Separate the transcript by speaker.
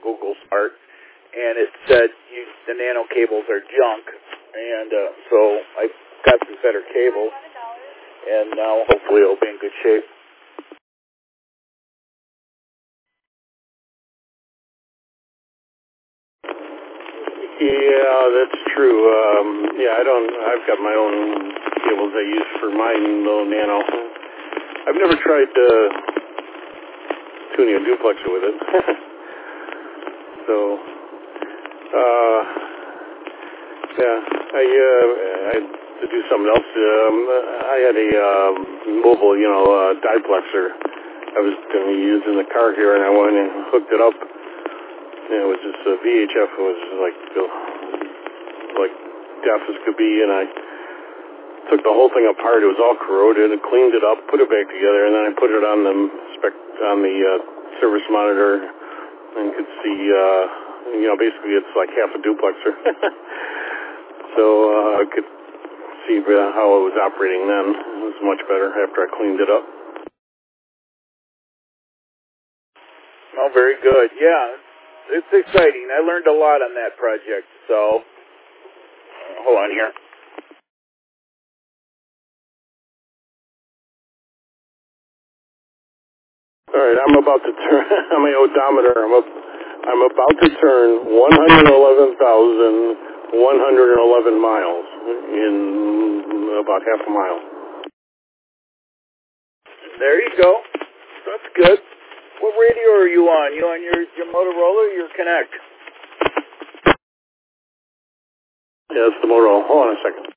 Speaker 1: Google Smart, and it said the nano cables are junk, and so I got some better cables, and now hopefully it'll be in good shape.
Speaker 2: Yeah, that's true. I've got my own cables I use for my little nano. I've never tried tuning a duplexer with it. So, I to do something else. I had a mobile, diplexer I was going to use in the car here, and I went and hooked it up. And it was just a VHF. It was like deaf as could be, and I took the whole thing apart. It was all corroded, and cleaned it up, put it back together, and then I put it on the service monitor, and could see, basically it's like half a duplexer. So I could see how it was operating then. It was much better after I cleaned it up.
Speaker 1: Oh, very good. Yeah, it's exciting. I learned a lot on that project. So, hold on here.
Speaker 2: All right, I'm about to turn on my odometer. I'm about to turn 111,111 miles in about half a mile.
Speaker 1: There you go. That's good. What radio are you on? You on your Motorola or your Connect?
Speaker 2: Yeah, it's the Motorola. Hold on a second.